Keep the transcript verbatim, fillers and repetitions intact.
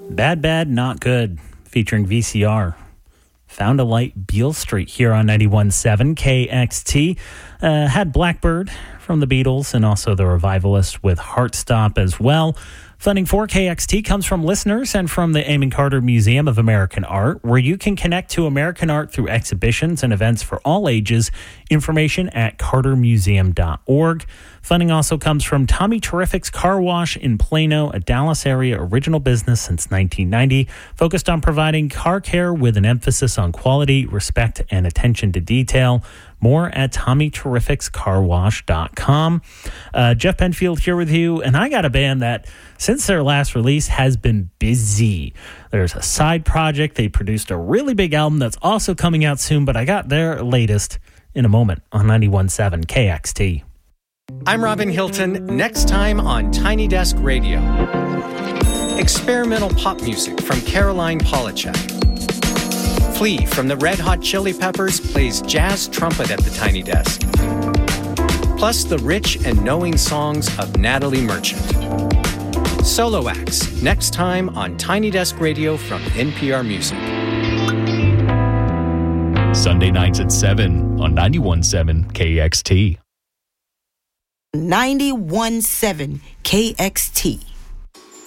Bad, Bad, Not Good, featuring V C R. Found a Light, Beale Street here on ninety-one point seven K X T. Uh, had Blackbird from the Beatles and also the Revivalists with Heartstop as well. Funding for K X T comes from listeners and from the Amon Carter Museum of American Art, where you can connect to American art through exhibitions and events for all ages. Information at carter museum dot org. Funding also comes from Tommy Terrific's Car Wash in Plano, a Dallas area original business since nineteen ninety, focused on providing car care with an emphasis on quality, respect, and attention to detail. More at tommy terrifics car wash dot com. Uh, Jeff Penfield here with you, and I got a band that, since their last release, has been busy. There's a side project. They produced a really big album that's also coming out soon, but I got their latest in a moment on ninety-one point seven K X T. I'm Robin Hilton. Next time on Tiny Desk Radio. Experimental pop music from Caroline Polachek. Flea from the Red Hot Chili Peppers plays jazz trumpet at the Tiny Desk. Plus the rich and knowing songs of Natalie Merchant. Solo acts, next time on Tiny Desk Radio from N P R Music. Sunday nights at seven on ninety-one point seven K X T. ninety-one point seven K X T.